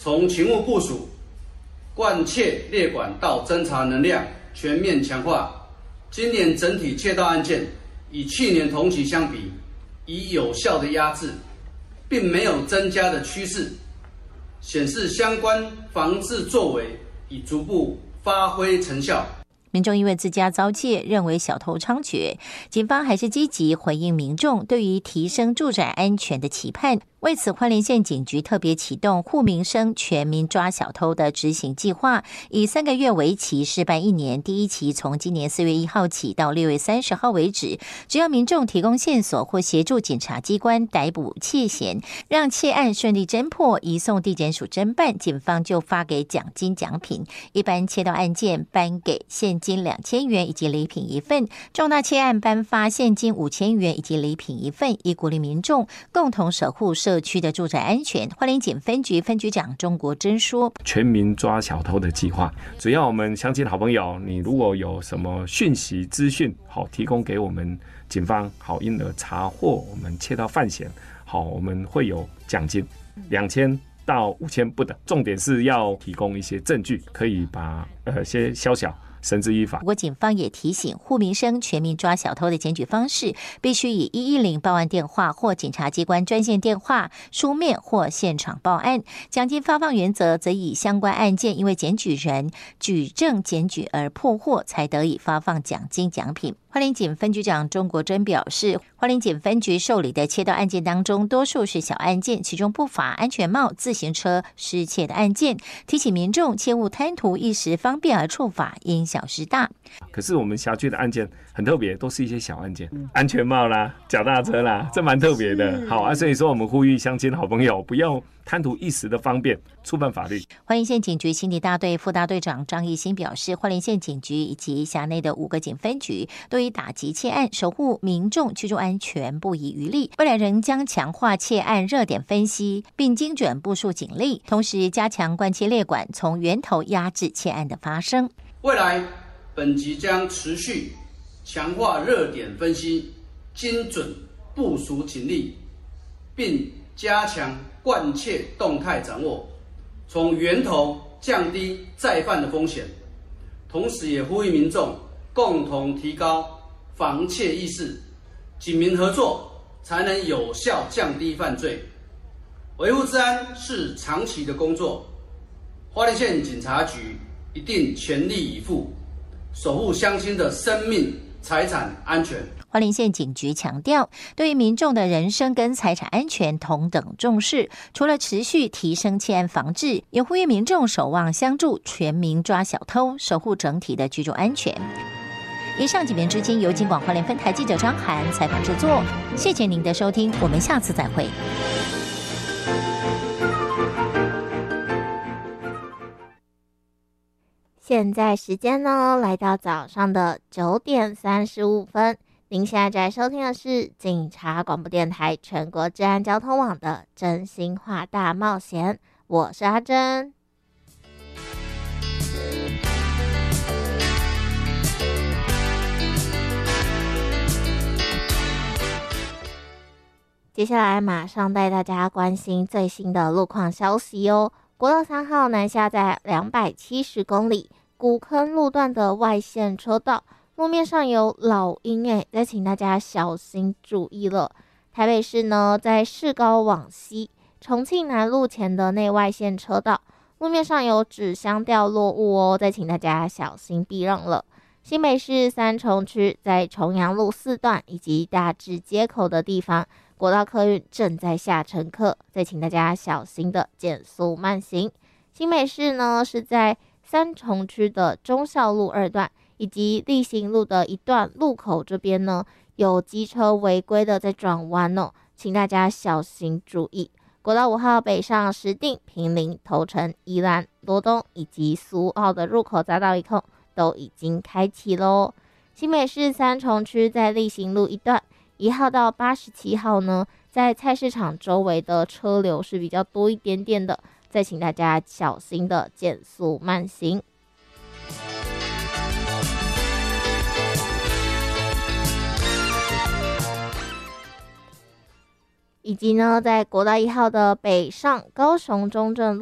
从勤务部署、贯切列管到侦查能量全面强化。今年整体窃盗案件与去年同期相比，已有效的压制，并没有增加的趋势，显示相关防治作为已逐步发挥成效。 民众因为自家遭窃，认为小偷猖獗，警方还是积极回应民众对于提升住宅安全的期盼。为此，花莲县警局特别启动护民生全民抓小偷的执行计划，以3个月为期，试办1年。第一期从今年4月1号起到6月30号为止，只要民众提供线索或协助检察机关逮捕窃嫌，让窃案顺利侦破，移送地检署侦办，警方就发给奖金奖品。一般窃盗案件颁给现金2000元以及礼品1份，重大窃案颁发现金5000元以及礼品1份，以鼓励民众共同守护社区的住宅安全。花莲警分局分局长钟国珍说：“ 全民抓小偷的计划，只要我们乡亲好朋友，你如果有什么讯息资讯，好提供给我们警方，好因而查获我们窃盗犯嫌，好我们会有奖金2000到5000不等，重点是要提供一些证据，可以把些宵小绳之以法。” 不过警方也提醒，护民生全民抓小偷的检举方式必须以110报案电话或检察机关专线电话、书面或现场报案。奖金发放原则则以相关案件因为检举人举证检举而破获，才得以发放奖金奖品。花莲警分局长钟国珍表示，花莲警分局受理的窃盗案件当中，多数是小案件，其中不乏安全帽、自行车失窃的案件，提醒民众切勿贪图一时方便而触法，因小失大。 可是我们辖区的案件很特别，都是一些小案件，安全帽啦、脚踏车啦，这蛮特别的。好啊，所以说我们呼吁乡亲好朋友不要贪图一时的方便，触犯法律。 花莲县警局刑警大队副大队长张义兴表示，花莲县警局以及辖内的5个警分局都以打击窃案、守护民众居住安全不遗余力，未来仍将强化窃案热点分析，并精准部署警力，同时加强贯切列管，从源头压制窃案的发生。 未来本局将持续强化热点分析，精准部署警力，并加强贯切动态掌握，从源头降低再犯的风险。同时也呼吁民众共同提高防窃意识，警民合作才能有效降低犯罪。维护治安是长期的工作，花莲县警察局一定全力以赴，守护乡亲的生命财产安全。 花莲县警局强调，对于民众的人身跟财产安全同等重视，除了持续提升窃案防治，也呼吁民众守望相助，全民抓小偷，守护整体的居住安全。以上几篇之经由金广花莲分台记者张涵采访制作，谢谢您的收听，我们下次再会。 现在时间呢，来到早上的9点35分。您现在在收听的是警察广播电台全国治安交通网的真心话大冒险，我是阿珍。接下来马上带大家关心最新的路况消息哦。国道3号南下在270公里古坑路段的外线车道，路面上有老鹰再请大家小心注意了。台北市呢，在市高往西重庆南路前的内外线车道，路面上有纸箱掉落物哦，再请大家小心避让了。新北市三重区在重阳路4段以及大智街口的地方，国道客运正在下乘客，再请大家小心的减速慢行。新北市呢，是在三重区的忠孝路2段以及力行路的一段路口这边呢，有机车违规的在转弯哦，请大家小心注意。国道5号北上石碇、坪林、头城、宜兰、罗东以及苏澳的入口匝道一控都已经开启咯。新北市三重区在力行路1段1号到87号呢，在菜市场周围的车流是比较多一点点的，再请大家小心的减速慢行。以及呢，在国道1号的北上高雄中正路